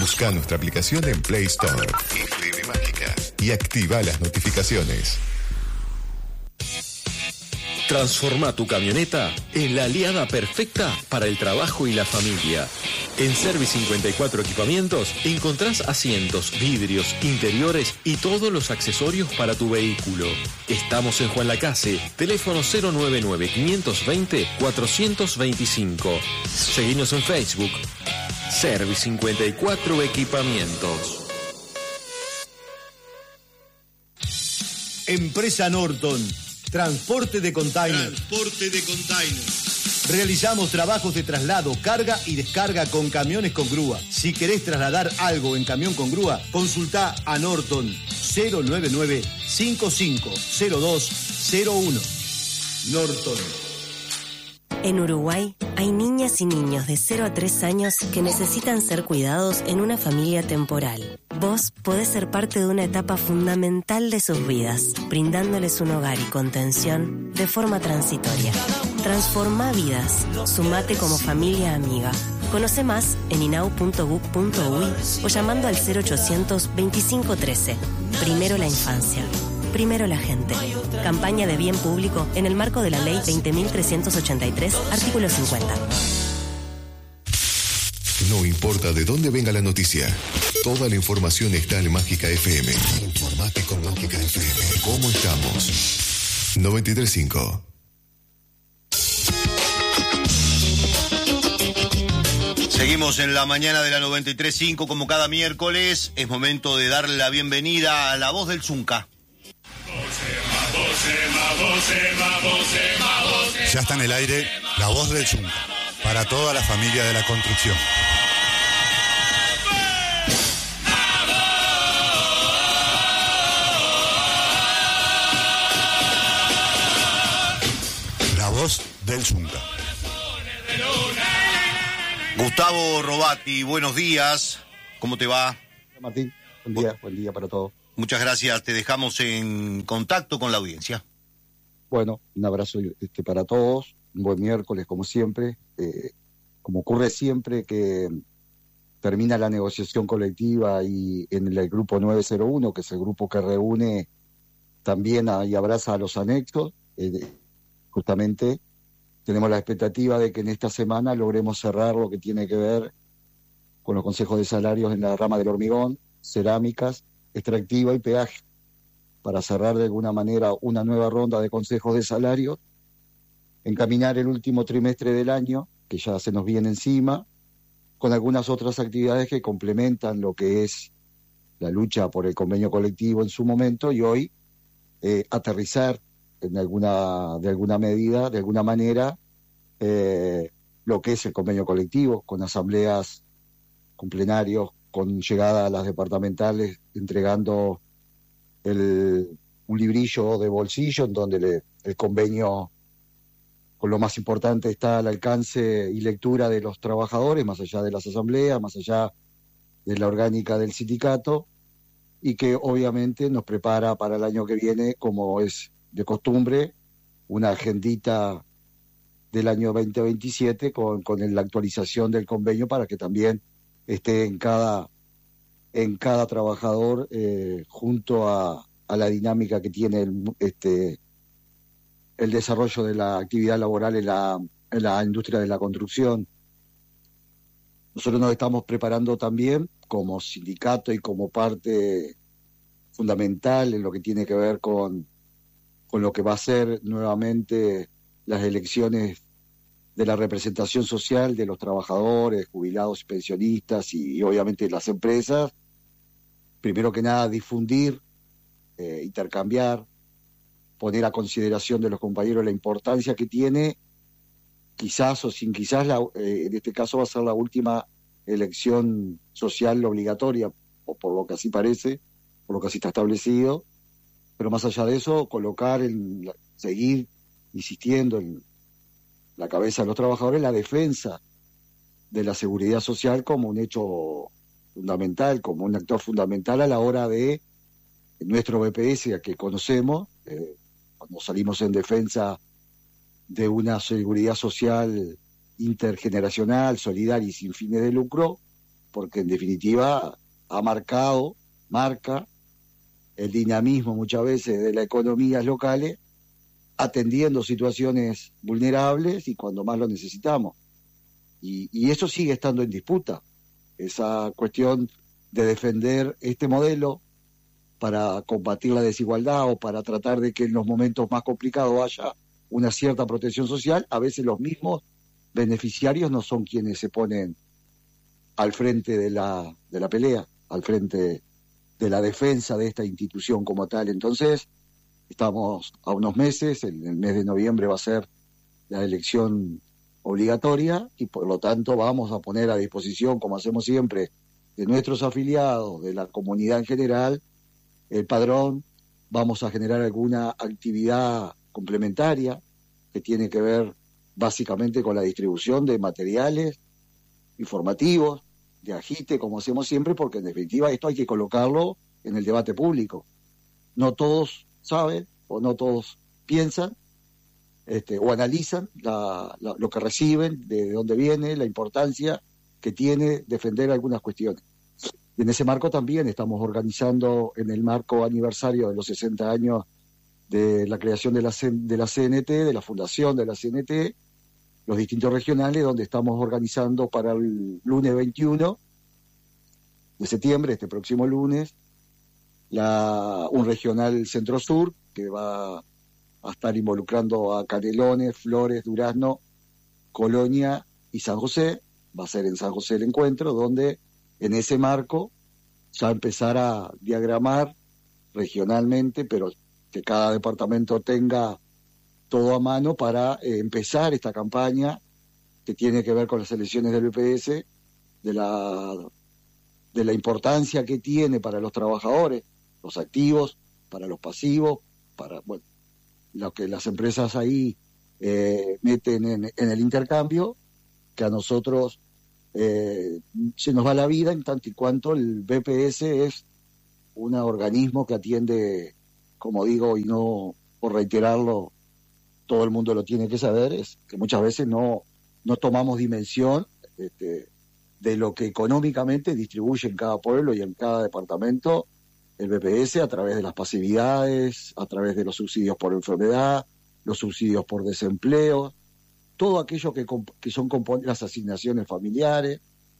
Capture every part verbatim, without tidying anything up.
Busca nuestra aplicación en Play Store, F M Mágica, y activa las notificaciones. Transforma tu camioneta en la aliada perfecta para el trabajo y la familia. En Service cincuenta y cuatro Equipamientos encontrás asientos, vidrios, interiores y todos los accesorios para tu vehículo. Estamos en Juan Lacase, teléfono cero nueve nueve, cinco dos cero, cuatro dos cinco. Seguinos en Facebook. Service cincuenta y cuatro Equipamientos. Empresa Norton. Transporte de containers. Transporte de containers. Realizamos trabajos de traslado, carga y descarga con camiones con grúa. Si querés trasladar algo en camión con grúa, consultá a Norton cero nueve nueve, cinco cinco cero dos cero uno. Norton. En Uruguay hay niñas y niños de cero a tres años que necesitan ser cuidados en una familia temporal. Vos podés ser parte de una etapa fundamental de sus vidas, brindándoles un hogar y contención de forma transitoria. Transformá vidas. Sumate como familia amiga. Conoce más en inau punto gov punto uy o llamando al cero ochocientos, veinticinco trece. Primero la infancia. Primero la gente. Campaña de bien público en el marco de la Ley veinte mil trescientos ochenta y tres, artículo cincuenta. No importa de dónde venga la noticia, toda la información está en Mágica F M. Informate con Mágica F M. ¿Cómo estamos? noventa y tres punto cinco. Seguimos en la mañana de la noventa y tres punto cinco como cada miércoles. Es momento de darle la bienvenida a la voz del Zunca. Ya está en el aire la voz del Zunca, para toda la familia de la construcción. La voz del Zunca. Gustavo Robati, buenos días. ¿Cómo te va? Hola Martín, buen día, buen día para todos. Muchas gracias, te dejamos en contacto con la audiencia. Bueno, un abrazo este, para todos, un buen miércoles como siempre. Eh, como ocurre siempre que termina la negociación colectiva y en el grupo nueve cero uno, que es el grupo que reúne también a, y abraza a los anexos, eh, justamente tenemos la expectativa de que en esta semana logremos cerrar lo que tiene que ver con los consejos de salarios en la rama del hormigón, cerámicas, extractiva y peaje, para cerrar de alguna manera una nueva ronda de consejos de salario, encaminar el último trimestre del año, que ya se nos viene encima, con algunas otras actividades que complementan lo que es la lucha por el convenio colectivo en su momento, y hoy eh, aterrizar en alguna, de alguna medida, de alguna manera, eh, lo que es el convenio colectivo, con asambleas, con plenarios, con llegada a las departamentales, entregando el, un librillo de bolsillo en donde le, el convenio, con lo más importante, está al alcance y lectura de los trabajadores, más allá de las asambleas, más allá de la orgánica del sindicato, y que obviamente nos prepara para el año que viene, como es de costumbre, una agendita del año veinte veintisiete con, con la actualización del convenio para que también esté en cada, en cada trabajador eh, junto a, a la dinámica que tiene el, este, el desarrollo de la actividad laboral en la, en la industria de la construcción. Nosotros nos estamos preparando también como sindicato y como parte fundamental en lo que tiene que ver con, con lo que va a ser nuevamente las elecciones de la representación social de los trabajadores, jubilados y pensionistas y, y obviamente las empresas. Primero que nada, difundir, eh, intercambiar, poner a consideración de los compañeros la importancia que tiene, quizás o sin quizás, la, eh, en este caso va a ser la última elección social obligatoria, o por lo que así parece, por lo que así está establecido, pero más allá de eso, colocar, en, seguir insistiendo en la cabeza de los trabajadores la defensa de la seguridad social como un hecho fundamental, como un actor fundamental a la hora de nuestro B P S que conocemos, eh, cuando salimos en defensa de una seguridad social intergeneracional, solidaria y sin fines de lucro, porque en definitiva ha marcado, marca el dinamismo muchas veces de las economías locales, atendiendo situaciones vulnerables y cuando más lo necesitamos. Y, y eso sigue estando en disputa, esa cuestión de defender este modelo para combatir la desigualdad o para tratar de que en los momentos más complicados haya una cierta protección social. A veces los mismos beneficiarios no son quienes se ponen al frente de la, de la pelea, al frente de la defensa de esta institución como tal. Entonces, estamos a unos meses, en el mes de noviembre va a ser la elección obligatoria y por lo tanto vamos a poner a disposición, como hacemos siempre, de nuestros afiliados, de la comunidad en general, el padrón. Vamos a generar alguna actividad complementaria que tiene que ver básicamente con la distribución de materiales informativos, de agite, como hacemos siempre, porque en definitiva esto hay que colocarlo en el debate público. No todos saben o no todos piensan este, o analizan la, la, lo que reciben, de dónde viene, la importancia que tiene defender algunas cuestiones. Y en ese marco también estamos organizando, en el marco aniversario de los sesenta años de la creación de la, de la C N T, de la fundación de la C N T, los distintos regionales, donde estamos organizando para el lunes veintiuno de septiembre, este próximo lunes, la, un regional centro-sur que va a estar involucrando a Canelones, Flores, Durazno, Colonia y San José. Va a ser en San José el encuentro, donde en ese marco ya empezar a diagramar regionalmente, pero que cada departamento tenga todo a mano para eh, empezar esta campaña que tiene que ver con las elecciones del B P S, de la, de la importancia que tiene para los trabajadores, los activos, para los pasivos, para bueno, lo que las empresas ahí eh, meten en, en el intercambio, que a nosotros eh, se nos va la vida en tanto y cuanto el B P S es un organismo que atiende, como digo, y no por reiterarlo, todo el mundo lo tiene que saber, es que muchas veces no, no tomamos dimensión este, de lo que económicamente distribuye en cada pueblo y en cada departamento el B P S a través de las pasividades, a través de los subsidios por enfermedad, los subsidios por desempleo, todo aquello que, que son las asignaciones familiares.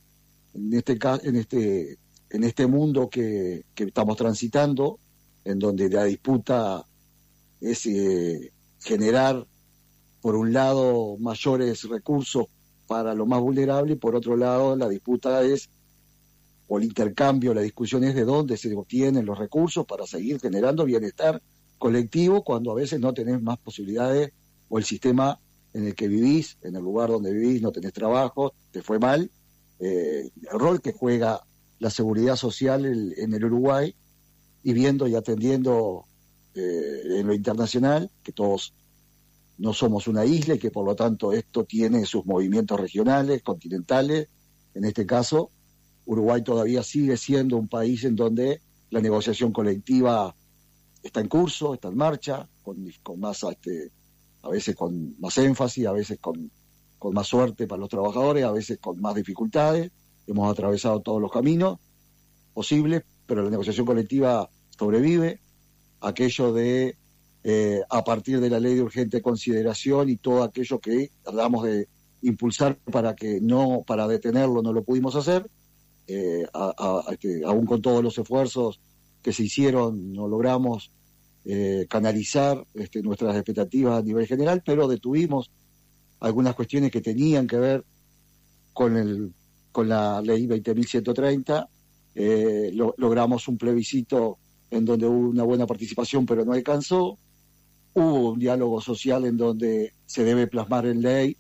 En este, en este, en este mundo que, que estamos transitando, en donde la disputa es eh, generar, por un lado, mayores recursos para lo más vulnerable, y por otro lado, la disputa es, o el intercambio, la discusión es de dónde se obtienen los recursos para seguir generando bienestar colectivo, cuando a veces no tenés más posibilidades, o el sistema en el que vivís, en el lugar donde vivís, no tenés trabajo, te fue mal. Eh, el rol que juega la seguridad social en, en el Uruguay, y viendo y atendiendo eh, en lo internacional, que todos no somos una isla y que por lo tanto esto tiene sus movimientos regionales, continentales. En este caso, Uruguay todavía sigue siendo un país en donde la negociación colectiva está en curso, está en marcha, con, con más, este, a veces con más énfasis, a veces con, con más suerte para los trabajadores, a veces con más dificultades. Hemos atravesado todos los caminos posibles, pero la negociación colectiva sobrevive. Aquello de, eh, a partir de la ley de urgente consideración y todo aquello que tratamos de impulsar para que no, para detenerlo, no lo pudimos hacer. Eh, a, a, este, aún con todos los esfuerzos que se hicieron, no logramos eh, canalizar este, nuestras expectativas a nivel general, pero detuvimos algunas cuestiones que tenían que ver con, el, con la ley veinte mil ciento treinta. Eh, lo, logramos un plebiscito en donde hubo una buena participación, pero no alcanzó. Hubo un diálogo social en donde se debe plasmar en ley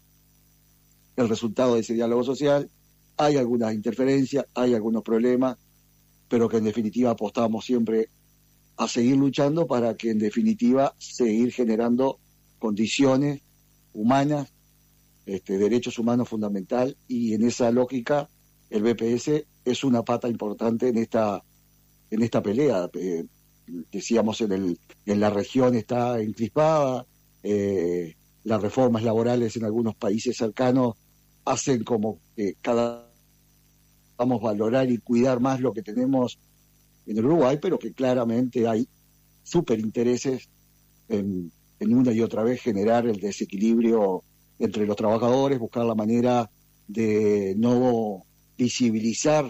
el resultado de ese diálogo social. Hay algunas interferencias, hay algunos problemas, pero que en definitiva apostamos siempre a seguir luchando para que en definitiva seguir generando condiciones humanas, este, derechos humanos fundamental, y en esa lógica el B P S es una pata importante en esta en esta pelea. Eh, decíamos, en, el, en la región está encrispada, eh, las reformas laborales en algunos países cercanos hacen como que cada a valorar y cuidar más lo que tenemos en el Uruguay, pero que claramente hay súper intereses en, en una y otra vez generar el desequilibrio entre los trabajadores, buscar la manera de no visibilizar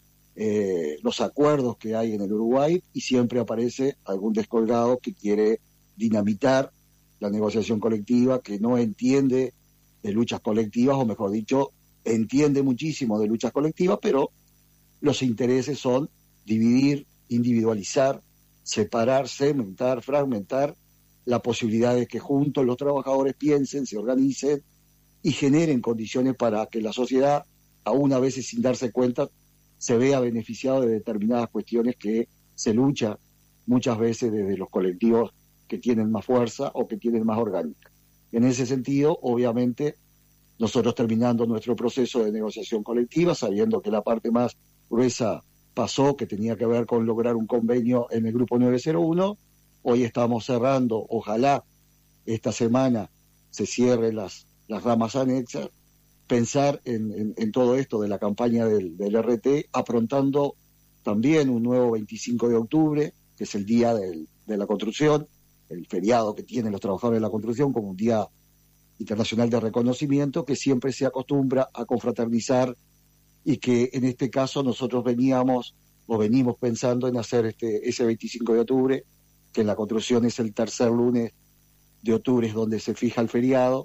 eh, los acuerdos que hay en el Uruguay, y siempre aparece algún descolgado que quiere dinamitar la negociación colectiva, que no entiende de luchas colectivas, o mejor dicho, entiende muchísimo de luchas colectivas, pero los intereses son dividir, individualizar, separar, segmentar, fragmentar la posibilidad de que juntos los trabajadores piensen, se organicen y generen condiciones para que la sociedad, aún a veces sin darse cuenta, se vea beneficiado de determinadas cuestiones que se lucha muchas veces desde los colectivos que tienen más fuerza o que tienen más orgánica. En ese sentido, obviamente, nosotros terminando nuestro proceso de negociación colectiva, sabiendo que la parte más gruesa pasó, que tenía que ver con lograr un convenio en el Grupo nueve cero uno, hoy estamos cerrando, ojalá esta semana se cierren las, las ramas anexas, pensar en, en, en todo esto de la campaña del, del R T, aprontando también un nuevo veinticinco de octubre, que es el día del, de la construcción, el feriado que tienen los trabajadores de la construcción como un día internacional de reconocimiento, que siempre se acostumbra a confraternizar, y que en este caso nosotros veníamos o venimos pensando en hacer este ese veinticinco de octubre, que en la construcción es el tercer lunes de octubre, es donde se fija el feriado,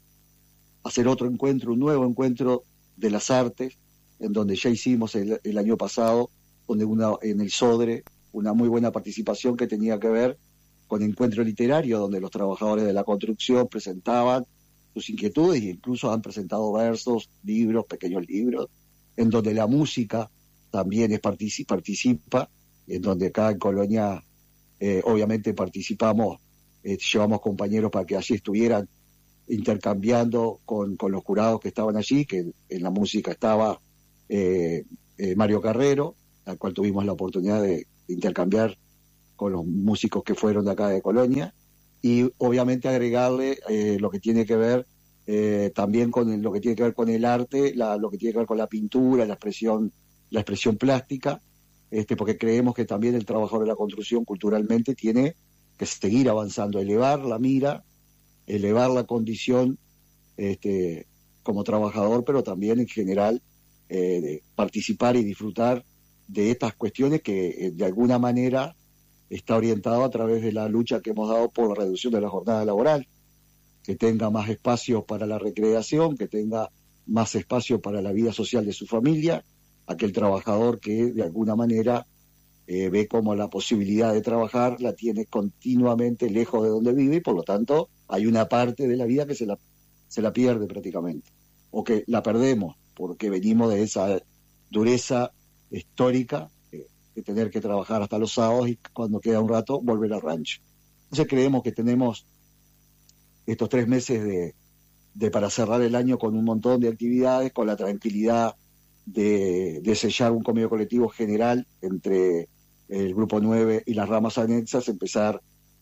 hacer otro encuentro, un nuevo encuentro de las artes, en donde ya hicimos el, el año pasado, donde una, en el Sodre, una muy buena participación que tenía que ver con encuentro literario, donde los trabajadores de la construcción presentaban sus inquietudes e incluso han presentado versos, libros, pequeños libros, en donde la música también es partici- participa, en donde acá en Colonia eh, obviamente participamos, eh, llevamos compañeros para que allí estuvieran intercambiando con, con los jurados que estaban allí, que en, en la música estaba eh, eh, Mario Carrero, al cual tuvimos la oportunidad de, de intercambiar con los músicos que fueron de acá de Colonia, y obviamente agregarle eh, lo que tiene que ver eh, también con el, lo que tiene que ver con el arte, la, lo que tiene que ver con la pintura, la expresión, la expresión plástica, este, porque creemos que también el trabajador de la construcción culturalmente tiene que seguir avanzando, elevar la mira, elevar la condición este, como trabajador, pero también en general eh, de participar y disfrutar de estas cuestiones que eh, de alguna manera está orientado a través de la lucha que hemos dado por la reducción de la jornada laboral, que tenga más espacio para la recreación, que tenga más espacio para la vida social de su familia, aquel trabajador que de alguna manera eh, ve como la posibilidad de trabajar la tiene continuamente lejos de donde vive, y por lo tanto hay una parte de la vida que se la, se la pierde prácticamente, o que la perdemos porque venimos de esa dureza histórica de tener que trabajar hasta los sábados y cuando queda un rato volver al rancho. Entonces creemos que tenemos estos tres meses de, de para cerrar el año con un montón de actividades, con la tranquilidad de, de sellar un convenio colectivo general entre el Grupo nueve y las ramas anexas, empezar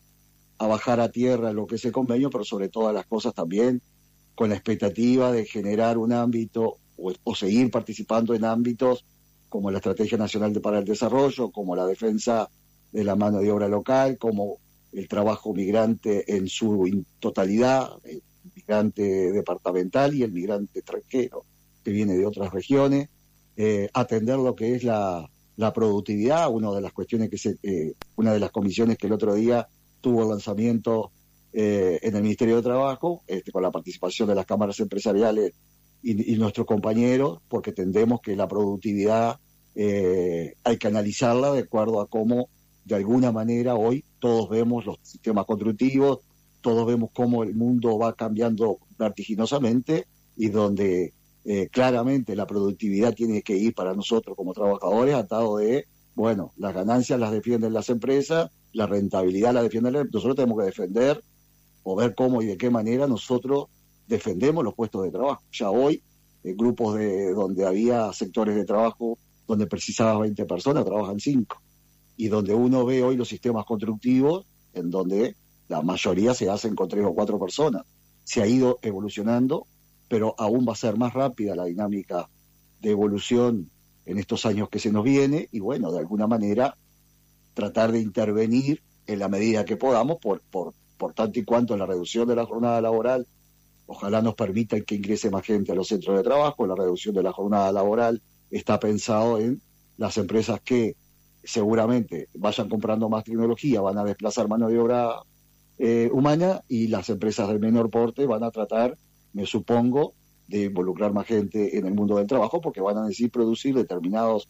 a bajar a tierra lo que es el convenio, pero sobre todas las cosas también con la expectativa de generar un ámbito o, o seguir participando en ámbitos como la Estrategia Nacional de para el Desarrollo, como la defensa de la mano de obra local, como el trabajo migrante en su totalidad, el migrante departamental y el migrante extranjero que viene de otras regiones, eh, atender lo que es la, la productividad, una de las cuestiones que se, eh, una de las comisiones que el otro día tuvo el lanzamiento eh, en el Ministerio de Trabajo, este, con la participación de las cámaras empresariales y, y nuestros compañeros, porque entendemos que la productividad eh, hay que analizarla de acuerdo a cómo, de alguna manera, hoy todos vemos los sistemas constructivos, todos vemos cómo el mundo va cambiando vertiginosamente y donde eh, claramente la productividad tiene que ir para nosotros como trabajadores atado de, bueno, las ganancias las defienden las empresas, la rentabilidad la defienden las empresas, nosotros tenemos que defender o ver cómo y de qué manera nosotros defendemos los puestos de trabajo. Ya hoy, en grupos de donde había sectores de trabajo donde precisaba veinte personas, trabajan cinco. Y donde uno ve hoy los sistemas constructivos, en donde la mayoría se hacen con tres o cuatro personas. Se ha ido evolucionando, pero aún va a ser más rápida la dinámica de evolución en estos años que se nos viene y bueno, de alguna manera tratar de intervenir en la medida que podamos por, por, por tanto y cuanto la reducción de la jornada laboral ojalá nos permita que ingrese más gente a los centros de trabajo. La reducción de la jornada laboral está pensado en las empresas que seguramente vayan comprando más tecnología, van a desplazar mano de obra eh, humana, y las empresas de menor porte van a tratar, me supongo, de involucrar más gente en el mundo del trabajo, porque van a necesitar producir determinados,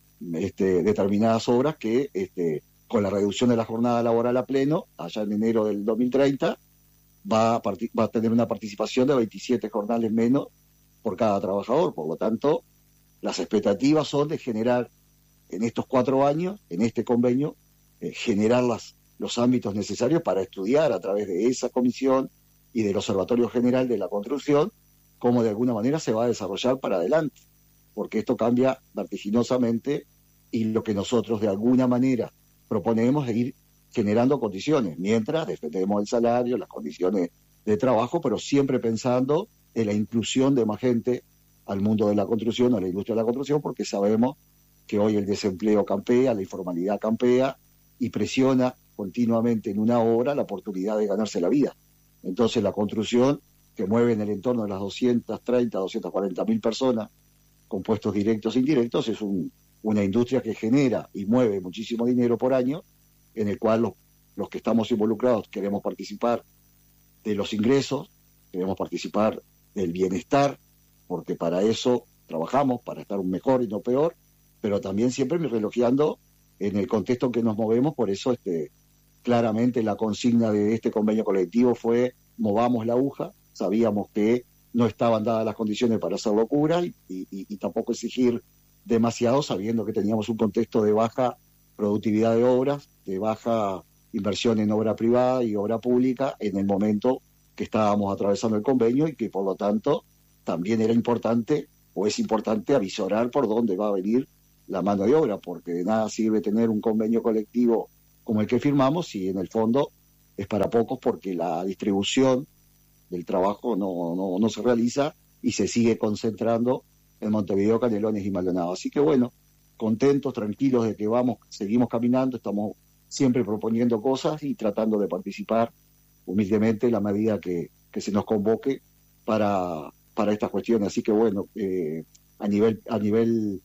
este, determinadas obras que este, con la reducción de la jornada laboral a pleno, allá en enero del dos mil treinta, va a, va a tener una participación de veintisiete jornales menos por cada trabajador. Por lo tanto, las expectativas son de generar en estos cuatro años, en este convenio, eh, generar las, los ámbitos necesarios para estudiar a través de esa comisión y del Observatorio General de la Construcción cómo de alguna manera se va a desarrollar para adelante, porque esto cambia vertiginosamente y lo que nosotros de alguna manera proponemos es ir generando condiciones, mientras defendemos el salario, las condiciones de trabajo, pero siempre pensando en la inclusión de más gente al mundo de la construcción, a la industria de la construcción, porque sabemos que hoy el desempleo campea, la informalidad campea y presiona continuamente en una obra la oportunidad de ganarse la vida. Entonces la construcción, que mueve en el entorno de las doscientas treinta, doscientas cuarenta mil personas, con puestos directos e indirectos, es un, una industria que genera y mueve muchísimo dinero por año, en el cual los, los que estamos involucrados queremos participar de los ingresos, queremos participar del bienestar, porque para eso trabajamos, para estar un mejor y no peor, pero también siempre relojeando en el contexto en que nos movemos. Por eso este, claramente la consigna de este convenio colectivo fue movamos la aguja. Sabíamos que no estaban dadas las condiciones para hacer locura y, y, y tampoco exigir demasiado, sabiendo que teníamos un contexto de baja productividad de obras, de baja inversión en obra privada y obra pública en el momento que estábamos atravesando el convenio, y que por lo tanto también era importante o es importante avisorar por dónde va a venir la mano de obra, porque de nada sirve tener un convenio colectivo como el que firmamos si en el fondo es para pocos, porque la distribución del trabajo no, no, no se realiza y se sigue concentrando en Montevideo, Canelones y Maldonado. Así que bueno, contentos, tranquilos de que vamos, seguimos caminando, estamos siempre proponiendo cosas y tratando de participar humildemente en la medida que, que se nos convoque para, para estas cuestiones. Así que bueno, eh, a nivel, a nivel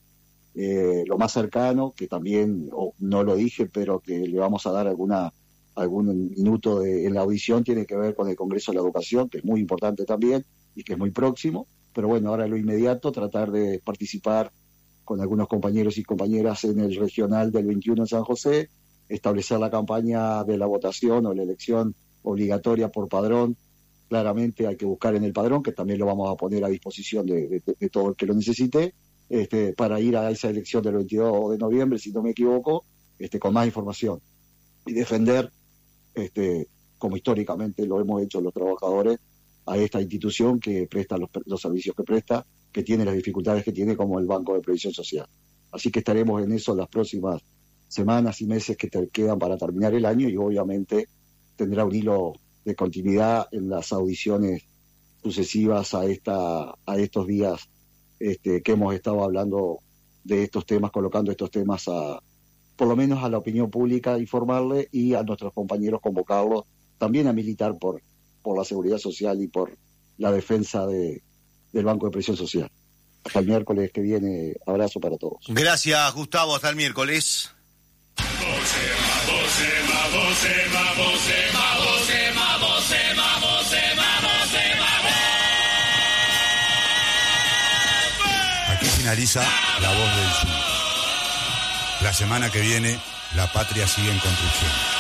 eh, lo más cercano, que también oh, no lo dije, pero que le vamos a dar alguna algún minuto de, en la audición, tiene que ver con el Congreso de la Educación, que es muy importante también y que es muy próximo. Pero bueno, ahora lo inmediato, tratar de participar con algunos compañeros y compañeras en el regional del veintiuno en San José, establecer la campaña de la votación o la elección obligatoria por padrón. Claramente hay que buscar en el padrón, que también lo vamos a poner a disposición de, de, de todo el que lo necesite, este, para ir a esa elección del veintidós de noviembre, si no me equivoco, este, con más información y defender, este, como históricamente lo hemos hecho los trabajadores, a esta institución que presta los, los servicios que presta, que tiene las dificultades que tiene, como el Banco de Previsión Social. Así que estaremos en eso las próximas semanas y meses que te quedan para terminar el año, y obviamente tendrá un hilo de continuidad en las audiciones sucesivas a esta a estos días este, que hemos estado hablando de estos temas, colocando estos temas a, por lo menos a la opinión pública, informarle, y a nuestros compañeros convocarlos también a militar por, por la seguridad social y por la defensa de, del Banco de Previsión Social. Hasta el miércoles que viene, abrazo para todos. Gracias, Gustavo, hasta el miércoles. Aquí finaliza La Voz del Sur. La semana que viene, La Patria sigue en construcción.